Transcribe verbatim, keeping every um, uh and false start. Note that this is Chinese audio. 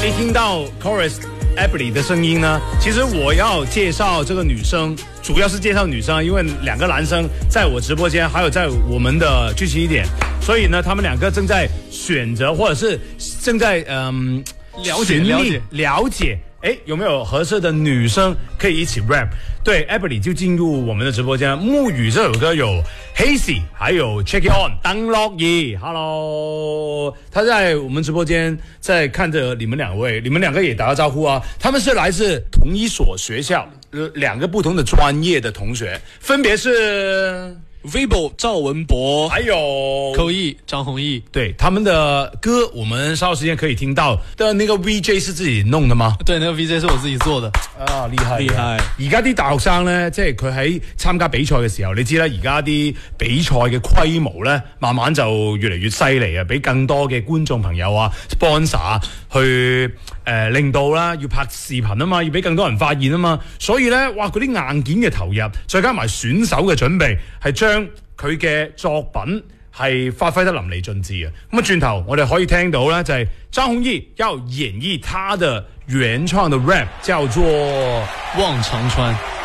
一聽到 chorus Ebony 的聲音呢，其實我要介紹這個女生，主要是介紹女生，因為兩個男生在我直播間，還有在我們的聚齊一點，所以呢，他們兩個正在選擇，或者是正在嗯、呃、 了解了解了解。哎，有沒有合適的女生可以一起 rap？ 對 Ebony 就進入我們的直播間。沐雨這首歌有 Hazy， 還有 Check It On， 鄧樂儀 ，Hello， 他在我們直播間在看着你們兩位，你們兩個也打個招呼啊。他們是來自同一所學校，兩個不同的專業的同學，分別是 Vibo 趙文博， 還有口譯張弘毅。 對，他們的歌我們稍後時間可以聽到的那個 V J 是自己弄的嗎？ 對，那個 V J 是我自己做的。 啊，厲害！ 厲害！ 而家啲大學生咧，即係佢喺參加比賽嘅時候，你知啦，而家啲比賽嘅規模咧，慢慢就越嚟越犀利啊！俾更多嘅觀眾朋友啊 sponsor 去誒、呃、令到啦，要拍視頻啊嘛，要俾更多人發現啊嘛，所以咧，哇！嗰啲硬件嘅投入，再加埋選手嘅準備，係將佢嘅作品係發揮得淋漓盡致啊！咁啊，轉頭我哋可以聽到咧，就係張弘毅要演繹他的原創的 rap， 叫做《 望長川》。